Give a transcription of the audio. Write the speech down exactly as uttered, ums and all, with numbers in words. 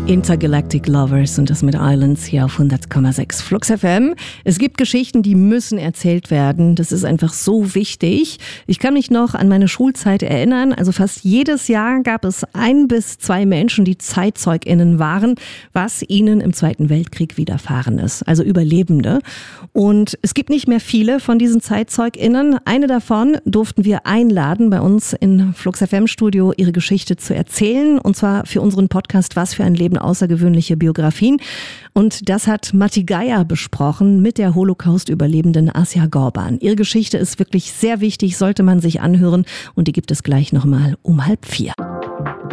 Intergalactic Lovers und das mit Islands hier auf hundert Komma sechs Flux F M. Es gibt Geschichten, die müssen erzählt werden. Das ist einfach so wichtig. Ich kann mich noch an meine Schulzeit erinnern. Also fast jedes Jahr gab es ein bis zwei Menschen, die ZeitzeugInnen waren, was ihnen im Zweiten Weltkrieg widerfahren ist. Also Überlebende. Und es gibt nicht mehr viele von diesen ZeitzeugInnen. Eine davon durften wir einladen, bei uns in Flux F M Studio ihre Geschichte zu erzählen. Und zwar für unseren Podcast Was für ein Leben, außergewöhnliche Biografien. Und das hat Matti Geier besprochen mit der Holocaust-Überlebenden Asja Gorban. Ihre Geschichte ist wirklich sehr wichtig, sollte man sich anhören. Und die gibt es gleich nochmal um halb vier.